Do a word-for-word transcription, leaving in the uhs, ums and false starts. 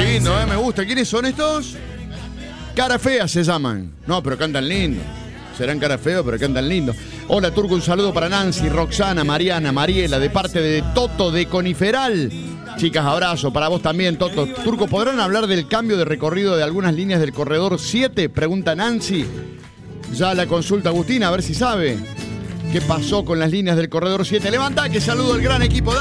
lindo, eh, me gusta. ¿Quiénes son estos? Cara Fea se llaman. No, pero cantan lindo. Serán cara feos, pero cantan lindo. Hola, Turco, un saludo para Nancy, Roxana, Mariana, Mariela, de parte de Toto de Coniferal. Chicas, abrazo. Para vos también, Toto. Turco, ¿podrán hablar del cambio de recorrido de algunas líneas del corredor siete? Pregunta Nancy. Ya la consulta Agustina, a ver si sabe qué pasó con las líneas del corredor siete. Levanta, que saludo al gran equipo.